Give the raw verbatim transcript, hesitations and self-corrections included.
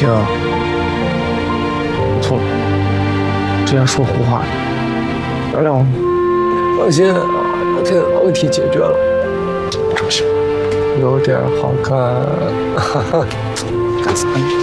晶，错了，之前说胡话，原谅我。放心，这个问题解决了。这么行，有点好看。干啥呢？